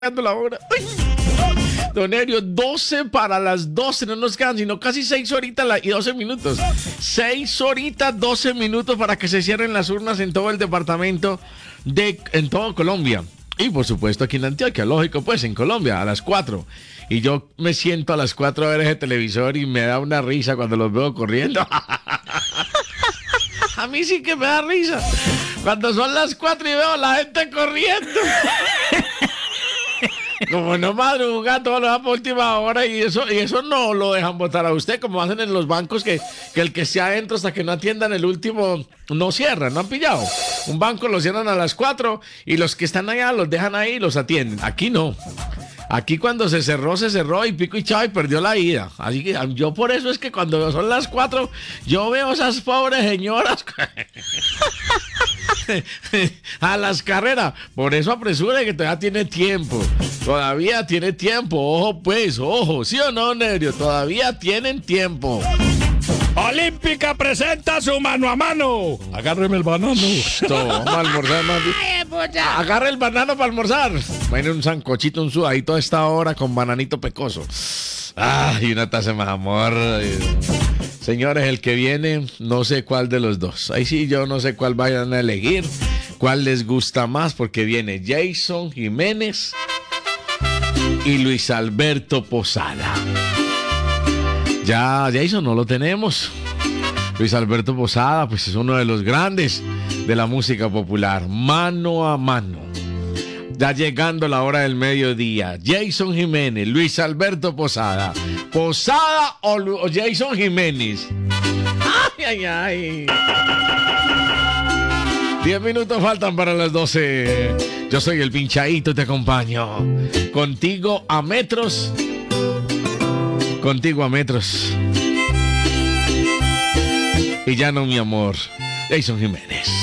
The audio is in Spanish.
la hora. ¡Ay! Don Erio, 12 para las 12, no nos quedan sino casi 6 horitas y 12 minutos. 6 horitas, 12 minutos para que se cierren las urnas en todo el departamento, en todo Colombia. Y por supuesto aquí en Antioquia, lógico, pues en Colombia, a las 4. Y yo me siento a las 4 a ver ese televisor y me da una risa cuando los veo corriendo. A mí sí que me da risa. Cuando son las 4 y veo a la gente corriendo. Como no madruga, todo lo da por última hora y eso no lo dejan votar a usted, como hacen en los bancos que el que esté adentro hasta que no atiendan el último no cierran, ¿no han pillado? Un banco lo cierran a las 4 y los que están allá los dejan ahí y los atienden. Aquí no. Aquí cuando se cerró y pico y chao y perdió la ida. Así que yo por eso es que cuando son las 4 yo veo esas pobres señoras a las carreras. Por eso apresure que todavía tiene tiempo. Todavía tiene tiempo. Ojo pues, ojo. ¿Sí o no, Nerio? Todavía tienen tiempo. Olímpica presenta su mano a mano. Agárreme el banano. Vamos a almorzar, mami. Agarre el banano para almorzar. Viene un sancochito, un sudadito a esta hora con bananito pecoso. Y una taza más amor. Señores, el que viene, no sé cuál de los dos. Ahí sí, yo no sé cuál vayan a elegir. Cuál les gusta más, porque viene Jason Jiménez y Luis Alberto Posada. Ya Jason no lo tenemos. Luis Alberto Posada, pues es uno de los grandes de la música popular. Mano a mano. Ya llegando la hora del mediodía. Jason Jiménez, Luis Alberto Posada. ¿Posada o Jason Jiménez? Ay, ay, ay. 10 minutos faltan para las 12. Yo soy el Pinchadito, te acompaño. Contigo a metros. Contigo a metros. Y ya no, mi amor. Jason Jiménez.